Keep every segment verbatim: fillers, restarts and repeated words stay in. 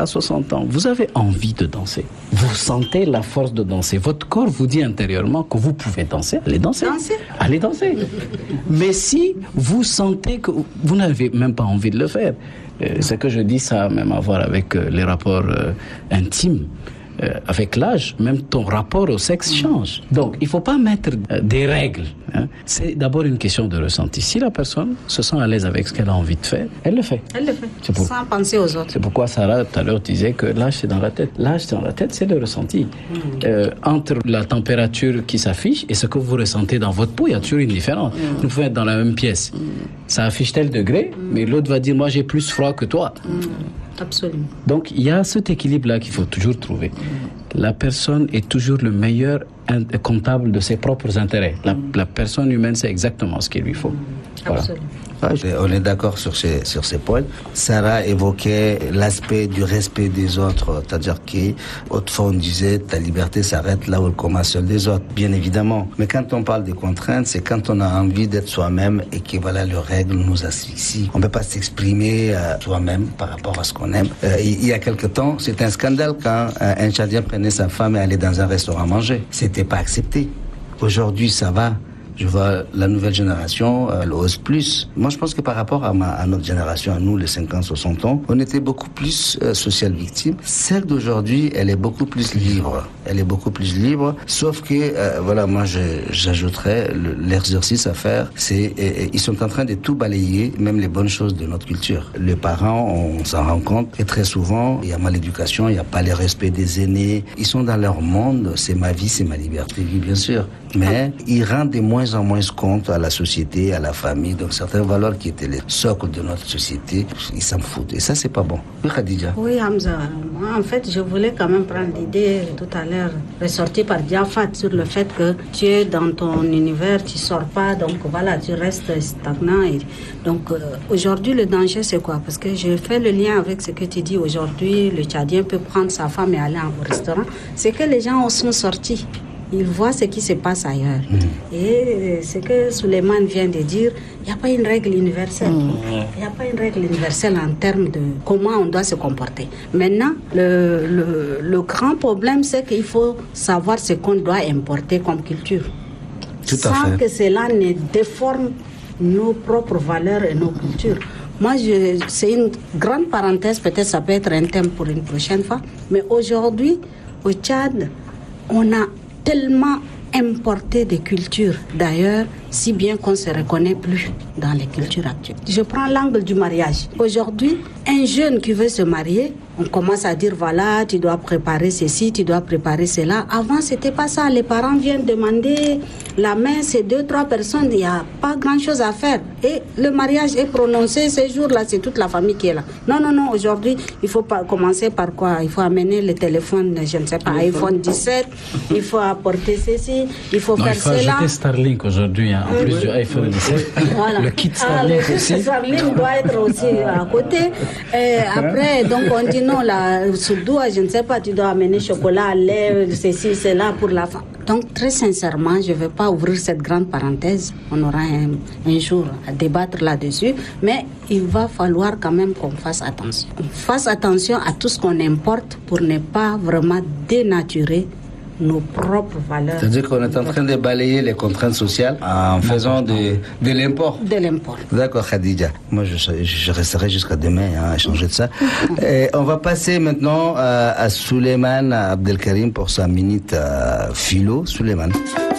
à soixante ans, vous avez envie de danser. Vous sentez la force de danser. Votre corps vous dit intérieurement que vous pouvez danser. Allez danser. Danser. Allez danser. Mais si vous sentez que vous n'avez même pas envie de le faire, euh, c'est que je dis ça même à voir avec euh, les rapports euh, intimes. Euh, avec l'âge, même ton rapport au sexe change. Donc, il ne faut pas mettre euh, des règles. Hein. C'est d'abord une question de ressenti. Si la personne se sent à l'aise avec ce qu'elle a envie de faire, elle le fait. Elle le fait, c'est pour... sans penser aux autres. C'est pourquoi Sarah, tout à l'heure, disait que l'âge, c'est dans la tête. L'âge, c'est dans la tête, c'est le ressenti. Mmh. Euh, entre la température qui s'affiche et ce que vous ressentez dans votre peau, il y a toujours une différence. Mmh. Vous pouvez être dans la même pièce. Mmh. Ça affiche tel degré, mmh. mais l'autre va dire, moi, j'ai plus froid que toi. Mmh. Absolument. Donc, il y a cet équilibre-là qu'il faut toujours trouver. La personne est toujours le meilleur comptable de ses propres intérêts. La, la personne humaine sait exactement ce qu'il lui faut. Voilà. Absolument. On est d'accord sur ces, sur ces points. Sarah évoquait l'aspect du respect des autres, c'est-à-dire qu'autrefois on disait ta liberté s'arrête là où elle commence celle des autres, bien évidemment. Mais quand on parle des contraintes, c'est quand on a envie d'être soi-même et que voilà, les règles nous asphyxient. On ne peut pas s'exprimer euh, soi-même par rapport à ce qu'on aime. Euh, il y a quelque temps, c'était un scandale quand euh, un Tchadien prenait sa femme et allait dans un restaurant manger. C'était pas accepté. Aujourd'hui, ça va. Je vois la nouvelle génération, euh, elle ose plus. Moi, je pense que par rapport à, ma, à notre génération, à nous, les cinquante soixante ans, on était beaucoup plus euh, social victime. Celle d'aujourd'hui, elle est beaucoup plus libre. Elle est beaucoup plus libre. Sauf que, euh, voilà, moi, je, j'ajouterais le, l'exercice à faire, c'est euh, ils sont en train de tout balayer, même les bonnes choses de notre culture. Les parents, on s'en rend compte, et très souvent, il y a mal éducation, il n'y a pas le respect des aînés. Ils sont dans leur monde, c'est ma vie, c'est ma liberté, oui, bien sûr. Mais ils rendent des moins en moins compte à la société, à la famille, donc certaines valeurs qui étaient les socles de notre société, ils s'en foutent. Et ça, c'est pas bon. Oui, Khadija. Oui, Hamza. Moi, en fait, je voulais quand même prendre l'idée tout à l'heure ressortie par Diafat sur le fait que tu es dans ton univers, tu sors pas, donc voilà, tu restes stagnant. Et donc euh, aujourd'hui, le danger, c'est quoi? Parce que je fais le lien avec ce que tu dis. Aujourd'hui, le Tchadien peut prendre sa femme et aller au restaurant. C'est que les gens sont sortis. Ils voient ce qui se passe ailleurs. Mmh. Et ce que Souleymane vient de dire, il n'y a pas une règle universelle. Mmh. Il n'y a pas une règle universelle en termes de comment on doit se comporter. Maintenant, le, le, le grand problème, c'est qu'il faut savoir ce qu'on doit importer comme culture. Tout à sans fait. que cela ne déforme nos propres valeurs et nos cultures. Moi, je, c'est une grande parenthèse, peut-être ça peut être un thème pour une prochaine fois, mais aujourd'hui, au Tchad, on a tellement importé des cultures, d'ailleurs, si bien qu'on ne se reconnaît plus dans les cultures actuelles. Je prends l'angle du mariage. Aujourd'hui, un jeune qui veut se marier, on commence à dire, voilà, tu dois préparer ceci, tu dois préparer cela. Avant, c'était pas ça. Les parents viennent demander la main, c'est deux, trois personnes, il n'y a pas grand-chose à faire. Et le mariage est prononcé ces jours-là, c'est toute la famille qui est là. Non, non, non, aujourd'hui, il faut pas commencer par quoi? Il faut amener le téléphone, je ne sais pas, iPhone dix-sept, il faut apporter ceci, il faut non, faire il faut cela. ajouter Starlink aujourd'hui, hein, en plus du iPhone dix-sept. Voilà. Le kit ah, Starlink le aussi. kit Starlink doit être aussi à côté. Et après, donc on dit non, la soudoua, je ne sais pas, tu dois amener chocolat, lait, ceci, cela pour la femme. Donc très sincèrement, je ne vais pas ouvrir cette grande parenthèse. On aura un, un jour à débattre là-dessus. Mais il va falloir quand même qu'on fasse attention. On fasse attention à tout ce qu'on importe pour ne pas vraiment dénaturer nos propres valeurs. C'est-à-dire qu'on est en train de balayer les contraintes sociales en faisant de, de l'import. De l'import. D'accord, Khadija. Moi, je, je resterai jusqu'à demain hein, à changer de ça. Et on va passer maintenant à, à Souleymane Abdelkarim pour sa minute euh, philo. Souleymane.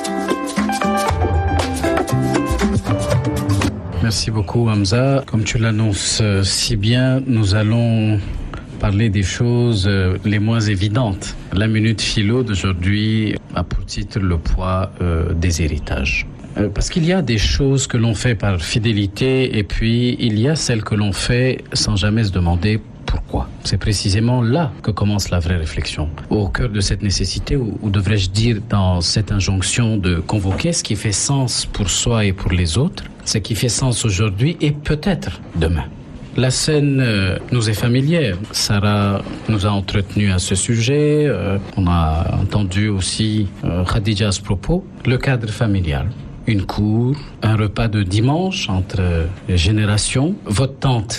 Merci beaucoup, Hamza. Comme tu l'annonces euh, si bien, nous allons parler des choses euh, les moins évidentes. La minute philo d'aujourd'hui a pour titre le poids euh, des héritages. Euh, parce qu'il y a des choses que l'on fait par fidélité et puis il y a celles que l'on fait sans jamais se demander pourquoi. C'est précisément là que commence la vraie réflexion. Au cœur de cette nécessité, ou, ou devrais-je dire dans cette injonction de convoquer ce qui fait sens pour soi et pour les autres, ce qui fait sens aujourd'hui et peut-être demain. La scène euh, nous est familière. Sarah nous a entretenu à ce sujet. Euh, on a entendu aussi euh, Khadija à ce propos. Le cadre familial. Une cour, un repas de dimanche entre euh, générations. Votre tante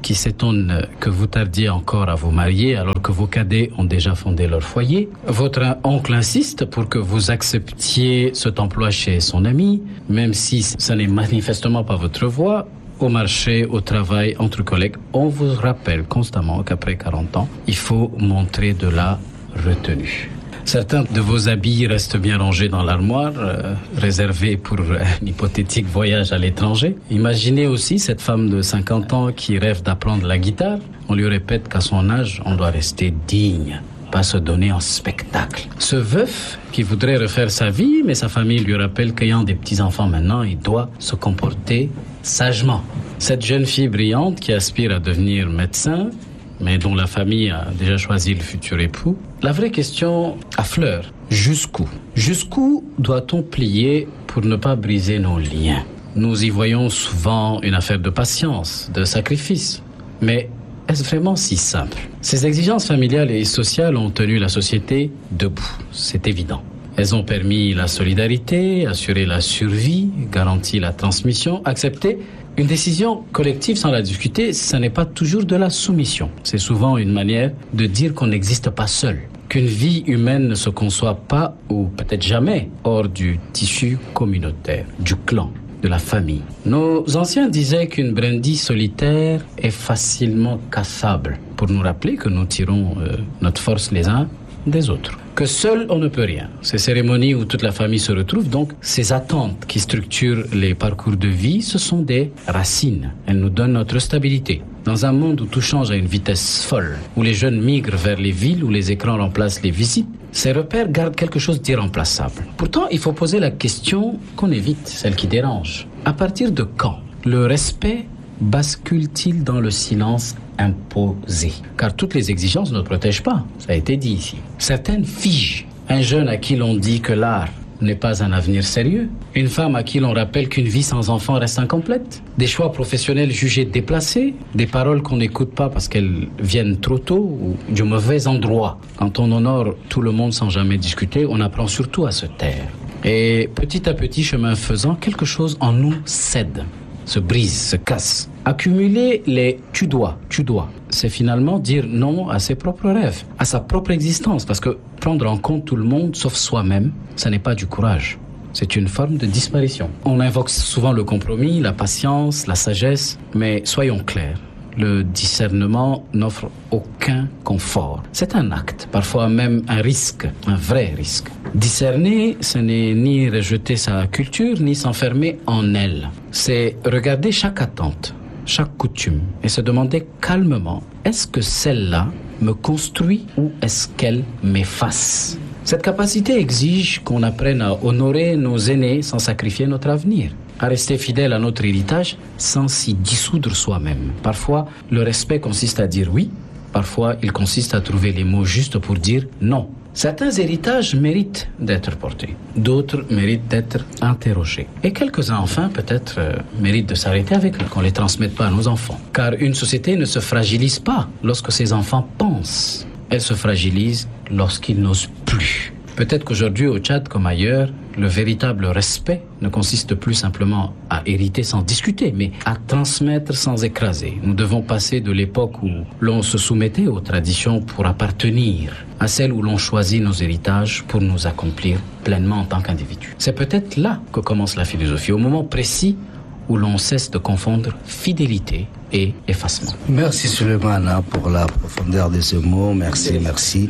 qui s'étonnent que vous tardiez encore à vous marier alors que vos cadets ont déjà fondé leur foyer. Votre oncle insiste pour que vous acceptiez cet emploi chez son ami, même si ce n'est manifestement pas votre voie. Au marché, au travail, entre collègues, on vous rappelle constamment qu'après quarante ans, il faut montrer de la retenue. Certains de vos habits restent bien rangés dans l'armoire, euh, réservés pour un hypothétique voyage à l'étranger. Imaginez aussi cette femme de cinquante ans qui rêve d'apprendre la guitare. On lui répète qu'à son âge, on doit rester digne, pas se donner en spectacle. Ce veuf qui voudrait refaire sa vie, mais sa famille lui rappelle qu'ayant des petits-enfants maintenant, il doit se comporter sagement. Cette jeune fille brillante qui aspire à devenir médecin, mais dont la famille a déjà choisi le futur époux, la vraie question affleure. Jusqu'où Jusqu'où doit-on plier pour ne pas briser nos liens? Nous y voyons souvent une affaire de patience, de sacrifice. Mais est-ce vraiment si simple? Ces exigences familiales et sociales ont tenu la société debout, c'est évident. Elles ont permis la solidarité, assuré la survie, garanti la transmission, accepté une décision collective sans la discuter. Ce n'est pas toujours de la soumission. C'est souvent une manière de dire qu'on n'existe pas seul, qu'une vie humaine ne se conçoit pas, ou peut-être jamais, hors du tissu communautaire, du clan, de la famille. Nos anciens disaient qu'une brindille solitaire est facilement cassable, pour nous rappeler que nous tirons euh, notre force les uns des autres. Que seul on ne peut rien. Ces cérémonies où toute la famille se retrouve, donc ces attentes qui structurent les parcours de vie, ce sont des racines. Elles nous donnent notre stabilité. Dans un monde où tout change à une vitesse folle, où les jeunes migrent vers les villes, où les écrans remplacent les visites, ces repères gardent quelque chose d'irremplaçable. Pourtant, il faut poser la question qu'on évite, celle qui dérange. À partir de quand le respect bascule-t-il dans le silence imposé? Car toutes les exigences ne protègent pas, ça a été dit ici. Certaines figent. Un jeune à qui l'on dit que l'art n'est pas un avenir sérieux. Une femme à qui l'on rappelle qu'une vie sans enfant reste incomplète. Des choix professionnels jugés déplacés. Des paroles qu'on n'écoute pas parce qu'elles viennent trop tôt ou du mauvais endroit. Quand on honore tout le monde sans jamais discuter, on apprend surtout à se taire. Et petit à petit, chemin faisant, quelque chose en nous cède, se brise, se casse. Accumuler les « tu dois »,« tu dois », c'est finalement dire non à ses propres rêves, à sa propre existence. Parce que prendre en compte tout le monde, sauf soi-même, ça n'est pas du courage. C'est une forme de disparition. On invoque souvent le compromis, la patience, la sagesse, mais soyons clairs. Le discernement n'offre aucun confort. C'est un acte, parfois même un risque, un vrai risque. Discerner, ce n'est ni rejeter sa culture, ni s'enfermer en elle. C'est regarder chaque attente, chaque coutume, et se demander calmement, est-ce que celle-là me construit ou est-ce qu'elle m'efface? Cette capacité exige qu'on apprenne à honorer nos aînés sans sacrifier notre avenir, à rester fidèle à notre héritage sans s'y dissoudre soi-même. Parfois, le respect consiste à dire oui, parfois il consiste à trouver les mots justes pour dire non. Certains héritages méritent d'être portés, d'autres méritent d'être interrogés. Et quelques-uns, enfin, peut-être, euh, méritent de s'arrêter avec eux, qu'on ne les transmette pas à nos enfants. Car une société ne se fragilise pas lorsque ses enfants pensent. Elle se fragilise lorsqu'ils n'osent plus. Peut-être qu'aujourd'hui, au Tchad comme ailleurs, le véritable respect ne consiste plus simplement à hériter sans discuter, mais à transmettre sans écraser. Nous devons passer de l'époque où l'on se soumettait aux traditions pour appartenir à celle où l'on choisit nos héritages pour nous accomplir pleinement en tant qu'individu. C'est peut-être là que commence la philosophie, au moment précis où l'on cesse de confondre fidélité et effacement. Merci Suleymane pour la profondeur de ce mot. Merci, merci.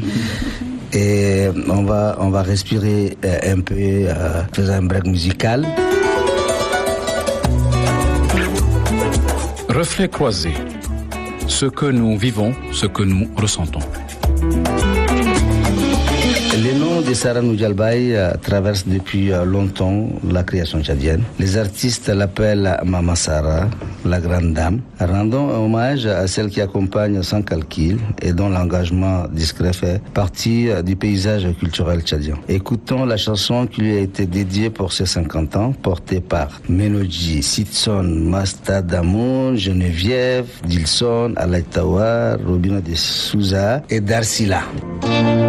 Et on va, on va respirer un peu, euh, faisant un break musical. Reflets croisés. Ce que nous vivons, ce que nous ressentons. Le nom de Sarah Noudialbaye euh, traverse depuis euh, longtemps la création tchadienne. Les artistes l'appellent Mama Sarah, la grande dame. Rendons hommage à celle qui accompagne sans calcul et dont l'engagement discret fait partie euh, du paysage culturel tchadien. Écoutons la chanson qui lui a été dédiée pour ses cinquante ans, portée par Menodji, Sitson, Mastadamoun, Geneviève, Dilson, Alaitawa, Robina de Souza et Darsila.